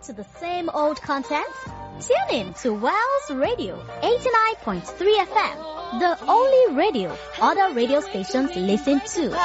to the same old content? Tune in to Wells Radio 89.3 FM, the only radio other radio stations listen to.